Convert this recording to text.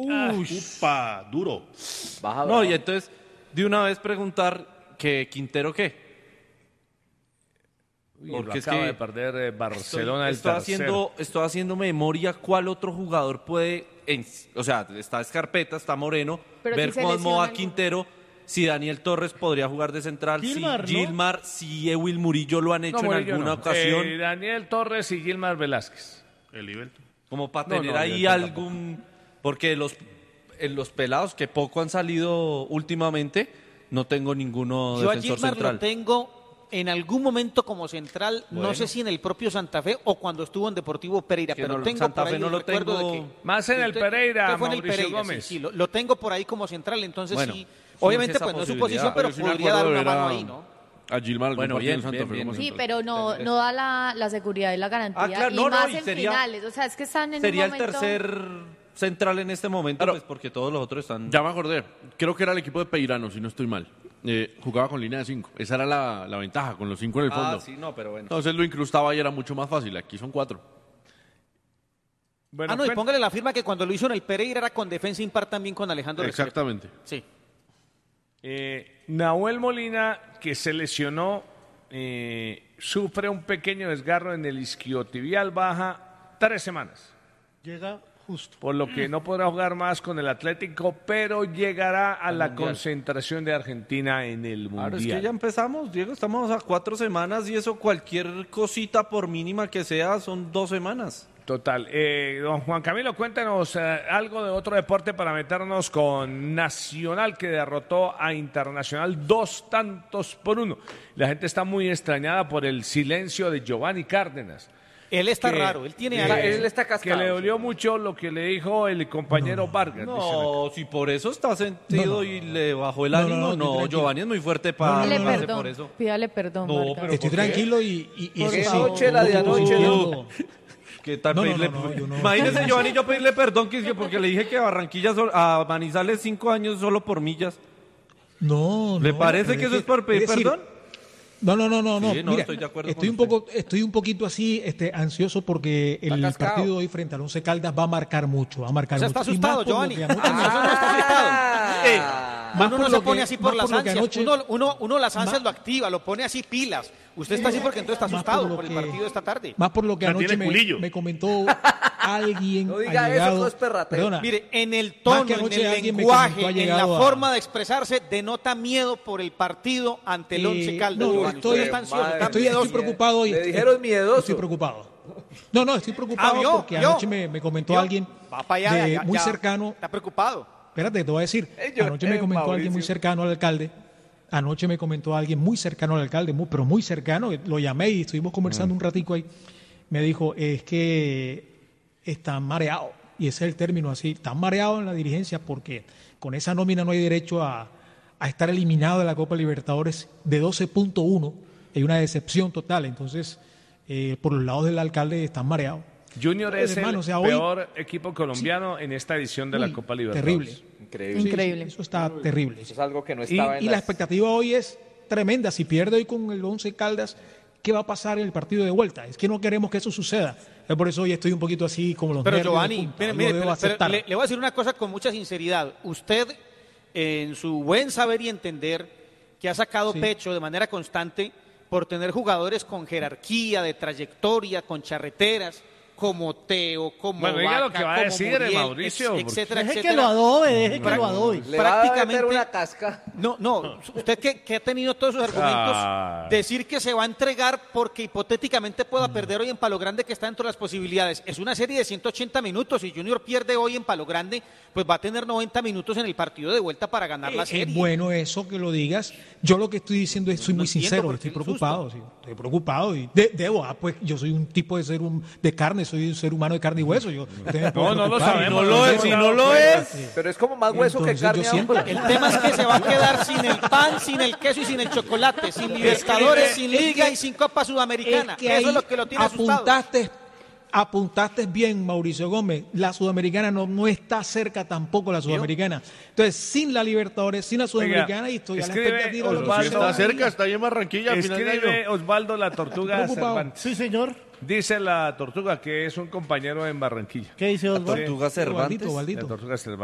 Upa, duro. Baja, No, y entonces, de una vez preguntar que Quintero qué. Porque acaba de perder Barcelona el tercero. Estoy haciendo memoria cuál otro jugador puede, o sea, está Escarpeta, está Moreno, Pero ver si se cómo lesiona va algún- Quintero, si Daniel Torres podría jugar de central, Gilmar, si ¿no? Gilmar, si Ewil Murillo lo han hecho en Murillo alguna no. ocasión, Daniel Torres y Gilmar Velázquez. El Iberto. como para No, tener no, ahí yo algún... Porque en los pelados que poco han salido últimamente, no tengo ninguno Yo a defensor Gilmar central. lo tengo en algún momento como central, Bueno. no sé si en el propio Santa Fe o cuando estuvo en Deportivo Pereira, Que pero no, tengo Santa por ahí Fe no el lo recuerdo tengo. de que... Más en el Pereira, Usted fue en el Mauricio Pereira, Gómez. Sí, lo tengo por ahí como central, entonces Bueno, sí. surge Obviamente esa pues no es su posibilidad. posición, pero Yo sí me podría acuerdo dar de una ver mano a- ahí, ¿no? A Gilmar algún Bueno, partido bien, en Santa bien, Fe bien. como Sí, central. pero no da la seguridad y la garantía. claro, y no, más y en sería- finales. O sea, es que están en Sería un el momento... tercer central en este momento, Claro. pues porque todos los otros están... Ya me acordé. Creo que era el equipo de Peirano, si no estoy mal. Jugaba con línea de 5. Esa era la ventaja, con los 5 en el fondo. sí, no, pero bueno. Entonces lo incrustaba y era mucho más fácil. Aquí son 4. Bueno, y póngale la firma que cuando lo hizo en el Pereira era con defensa impar también con Alejandro Restrepo. Exactamente. Sí. Nahuel Molina, que se lesionó, sufre un pequeño desgarro en el isquiotibial, baja 3 semanas. Llega justo. Por lo que no podrá jugar más con el Atlético, pero llegará a la concentración de Argentina en el Mundial. Claro, es que ya empezamos, Diego, estamos a 4 semanas y eso cualquier cosita por mínima que sea son 2 semanas. Total. Don Juan Camilo, cuéntanos algo de otro deporte para meternos con Nacional, que derrotó a Internacional 2-1. La gente está muy extrañada por el silencio de Giovanni Cárdenas. Él está Que- raro, él tiene que- algo. Él está Que cascado. le dolió mucho lo que le dijo el compañero Vargas. dicen No, si por eso está sentido y le bajó el ánimo, estoy tranquilo. Giovanni es muy fuerte para Pídale enojarse perdón, por eso. pídale perdón, No, Vargas. pero Estoy ¿por qué? tranquilo y Porque eso sí. anoche, la de anoche, yo- ¿Qué tal No, no, pedirle? no, yo no. Imagínese, Giovanni, yo pedirle perdón porque le dije que a Barranquilla, a Manizales 5 años solo por millas. No, ¿Le no, parece pero que eso es por pedir es decir, perdón? No. Sí, no, Mira, estoy de acuerdo estoy con estoy un poquito así, ansioso porque el cascado. partido de hoy frente al Once Caldas va a marcar mucho, va a marcar O sea, mucho. está Y más asustado, por lo Giovanni. que anoche- Eso no está asustado. Más Uno por no lo se pone que- así por más las por lo que ansias. anoche- Uno las ansias más- lo activa, lo pone así pilas. Usted está así porque entonces está Más asustado por lo por el que- partido de esta tarde. Más por lo que La anoche tiene culillo. me comentó alguien No diga eso, allegado. no es perrateo. Perdona, Mire, en el Más tono, que en anoche el alguien me lenguaje, comentó, ha en la llegado a- forma de expresarse, denota miedo por el partido ante el Once Caldas. no, Giovanni. estoy- Usted está ansioso, está estoy miedoso. preocupado. Le dijeron miedoso. Estoy preocupado. No, estoy preocupado ¿vio? porque ¿vio? anoche me comentó ¿Vio? alguien Va para allá, ya, muy ya. cercano. Está preocupado. Espérate, te voy a decir. Yo, Anoche me comentó alguien muy Mauricio. cercano al alcalde. Anoche me comentó alguien muy cercano al alcalde, pero muy cercano. Lo llamé y estuvimos conversando un ratico ahí. Me dijo, es que están mareados. Y ese es el término así. Están mareados en la dirigencia porque con esa nómina no hay derecho a estar eliminado de la Copa Libertadores de 12.1. Hay una decepción total. Entonces, por los lados del alcalde están mareados. Junior es Hermano, el o sea, hoy- peor equipo colombiano en esta edición de la Uy, Copa Libertadores. Terrible. Increíble. Sí, Increíble. eso está terrible. Eso es algo que no Y, estaba en y la las... expectativa hoy es tremenda. Si pierde hoy con el Once Caldas, ¿qué va a pasar en el partido de vuelta? Es que no queremos que eso suceda. Es por eso hoy estoy un poquito así como los Pero nervios de Giovanni, punta. mire, Lo mire, debo pero aceptar. le voy a decir una cosa con mucha sinceridad. Usted, en su buen saber y entender, que ha sacado Sí. pecho de manera constante por tener jugadores con jerarquía, de trayectoria, con charreteras, como Teo, como Bueno, diga lo Vaca, que va a como decir, Muriel, Mauricio, porque- etcétera, Deje etcétera. que lo adobe, deje que Pra- lo adobe. Le va a meter prácticamente- una casca. No, usted que ha tenido todos esos argumentos, Ah. decir que se va a entregar porque hipotéticamente pueda perder hoy en Palo Grande, que está dentro de las posibilidades. Es una serie de 180 minutos. Si Junior pierde hoy en Palo Grande, pues va a tener 90 minutos en el partido de vuelta para ganar la serie. Es bueno eso que lo digas. Yo lo que estoy diciendo es, soy No muy entiendo sincero, por estoy qué el preocupado. Sí, estoy preocupado. Y pues yo soy un tipo de carne, soy un ser humano de carne y hueso. Usted me puede No, no lo preocupar. sabemos. no lo es, si no lo es. Pero es como más hueso Entonces, que carne. yo siento- ahora. El tema es que se va a quedar sin el pan, sin el queso y sin el chocolate, sin Libertadores, sin Liga y sin Copa Sudamericana. Es que Eso ahí es lo que lo tiene asustado. apuntaste bien, Mauricio Gómez. La Sudamericana no está cerca tampoco la Sudamericana. Entonces, sin la Libertadores, sin la Sudamericana, y estoy a la escribe expectativa de lo que Osvaldo- Si suceda. está cerca, está ahí en Barranquilla a final de Escribe año. Osvaldo la Tortuga Preocupado. Cervantes. Sí, señor. Dice la Tortuga que es un compañero en Barranquilla. ¿Qué dice Osvaldo? Tortuga Cervantes. Ovaldito. La Tortuga Cervantes.